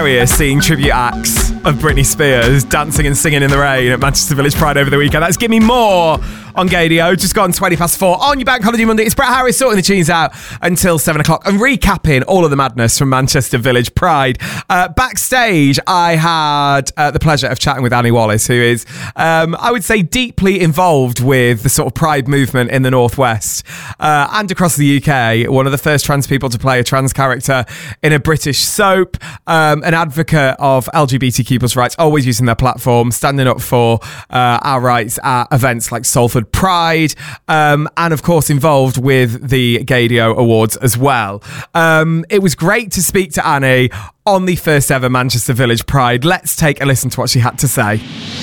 hilarious seeing tribute acts of Britney Spears dancing and singing in the rain at Manchester Village Pride over the weekend. That's Give Me More on Gaydio. Just gone 4:20 on your Bank Holiday Monday. It's Brett Harris sorting the tunes out until 7 o'clock and recapping all of the madness from Manchester Village Pride. Backstage, I had the pleasure of chatting with Annie Wallace, who is, I would say, deeply involved with the sort of Pride movement in the Northwest and across the UK. One of the first trans people to play a trans character in a British soap, an advocate of LGBTQ plus rights, always using their platform, standing up for our rights at events like Salford Pride, and of course involved with the Gaydio Awards as well. It was great to speak to Annie on the first ever Manchester Village Pride. Let's take a listen to what she had to say.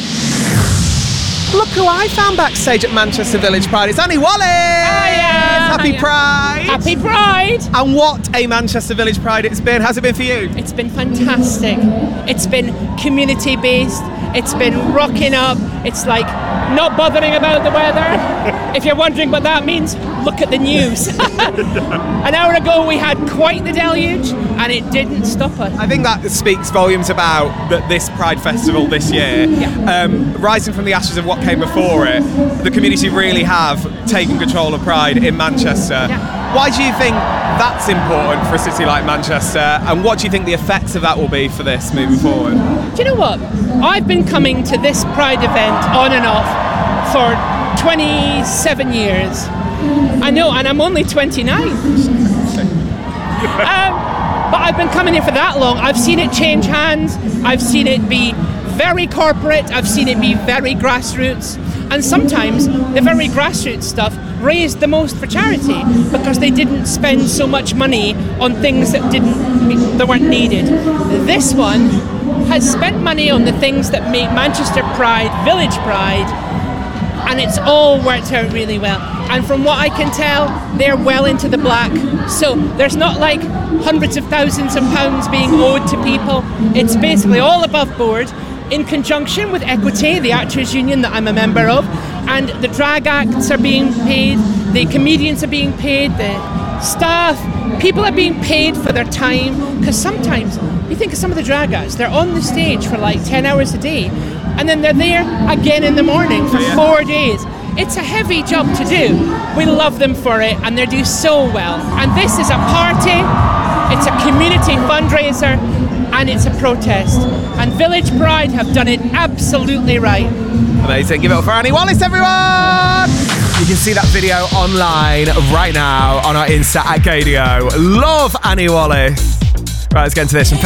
Look who I found backstage at Manchester Village Pride. It's Annie Wallace! Happy Pride! Happy Pride! And what a Manchester Village Pride it's been. How's it been for you? It's been fantastic. It's been community-based. It's been rocking up. It's like not bothering about the weather. If you're wondering what that means, look at the news. An hour ago we had quite the deluge and it didn't stop us. I think that speaks volumes about this Pride Festival this year. Yeah. Rising from the ashes of what came before it, the community really have taken control of Pride in Manchester. Yeah. Why do you think that's important for a city like Manchester, and what do you think the effects of that will be for this moving forward? Do you know what? I've been coming to this Pride event on and off for 27 years. I know, and I'm only 29. But I've been coming here for that long. I've seen it change hands. I've seen it be very corporate. I've seen it be very grassroots. And sometimes the very grassroots stuff raised the most for charity because they didn't spend so much money on things that weren't needed. This one has spent money on the things that make Manchester Pride, Village Pride, and it's all worked out really well. And from what I can tell, they're well into the black. So there's not like hundreds of thousands of pounds being owed to people. It's basically all above board, in conjunction with Equity, the actors union that I'm a member of, and the drag acts are being paid, the comedians are being paid, the staff, people are being paid for their time, because sometimes you think of some of the drag acts, they're on the stage for like 10 hours a day, and then they're there again in the morning for 4 days. It's a heavy job to do. We love them for it, and they do so well. And this is a party, it's a community fundraiser, and it's a protest. And Village Pride have done it absolutely right. Amazing. Give it up for Annie Wallace, everyone! You can see that video online right now on our Insta at Gaydio. Love Annie Wallace. Right, let's get into this.